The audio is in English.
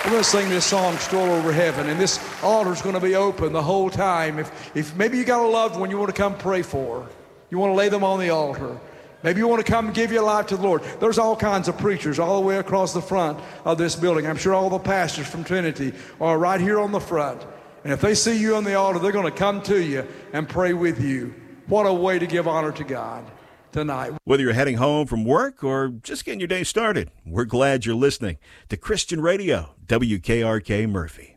We're going to sing this song, Stroll Over Heaven, and this altar's going to be open the whole time. If maybe you got a loved one you want to come pray for, you want to lay them on the altar. Maybe you want to come and give your life to the Lord. There's all kinds of preachers all the way across the front of this building. I'm sure all the pastors from Trinity are right here on the front. And if they see you on the altar, they're going to come to you and pray with you. What a way to give honor to God tonight. Whether you're heading home from work or just getting your day started, we're glad you're listening to Christian Radio, WKRK Murphy.